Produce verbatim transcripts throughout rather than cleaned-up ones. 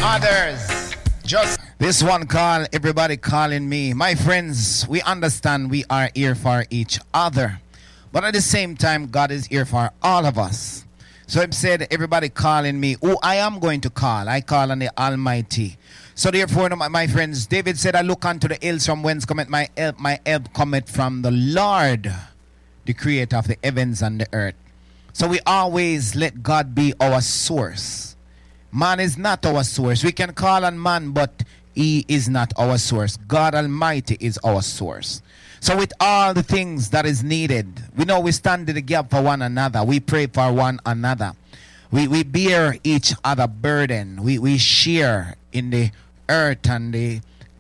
others. Just this one call, everybody calling me. My friends, we understand we are here for each other. But at the same time, God is here for all of us. So he said, everybody calling me, who I am going to call. I call on the Almighty. So therefore, my, my friends, David said, I look unto the hills from whence cometh my help. My help cometh from the Lord, the creator of the heavens and the earth. So we always let God be our source. Man is not our source. We can call on man, but he is not our source. God Almighty is our source. So with all the things that is needed, we know we stand in the gap for one another. We pray for one another. We we bear each other burden. We we share in the earth and the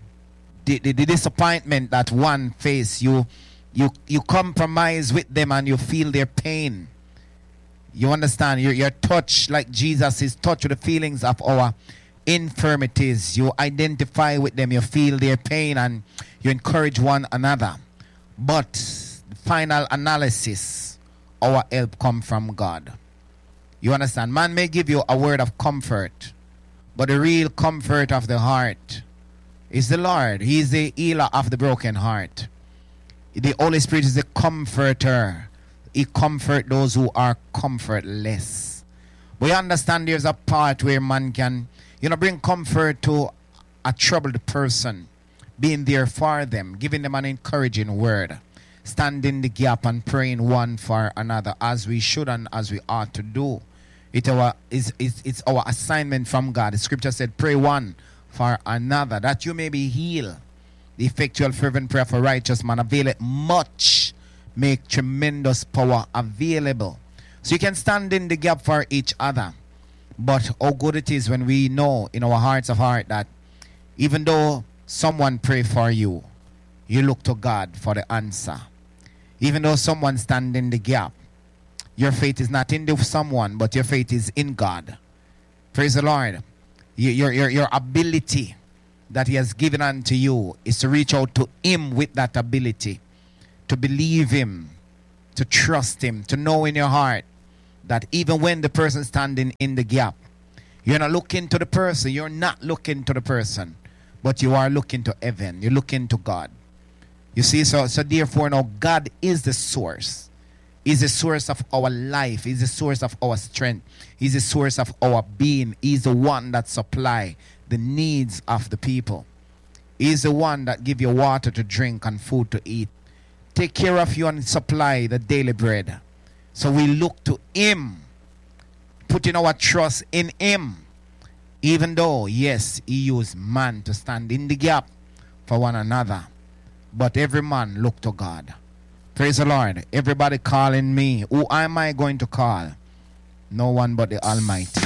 the, the, the disappointment that one face. You you you compromise with them and you feel their pain. You understand? You're, you're touched like Jesus is touched with the feelings of our infirmities. You identify with them. You feel their pain and you encourage one another. But the final analysis, our help come from God. You understand? Man may give you a word of comfort, but the real comfort of the heart is the Lord. He is the healer of the broken heart. The Holy Spirit is the comforter. He comforts those who are comfortless. We understand there's a part where man can, you know, bring comfort to a troubled person, being there for them, giving them an encouraging word, standing the gap and praying one for another as we should and as we ought to do. It our, is, it's, it's our assignment from God. The scripture said, pray one for another, that you may be healed. The effectual fervent prayer for righteous man availeth much, make tremendous power available. So you can stand in the gap for each other. But how good it is when we know in our hearts of heart that even though someone pray for you, you look to God for the answer. Even though someone stand in the gap, your faith is not in the someone, but your faith is in God. Praise the Lord. Your, your, your ability that he has given unto you is to reach out to him with that ability, to believe him, to trust him, to know in your heart that even when the person standing in the gap, you're not looking to the person, you're not looking to the person, but you are looking to heaven, you're looking to God. You see, so, so therefore now God is the source. He's the source of our life. He's the source of our strength. He's the source of our being. He's the one that supply the needs of the people. He's the one that give you water to drink and food to eat. Take care of you and supply the daily bread. So we look to him, putting our trust in him. Even though, yes, he used man to stand in the gap for one another. But every man look to God. Praise the Lord. Everybody calling me. Who am I going to call? No one but the Almighty.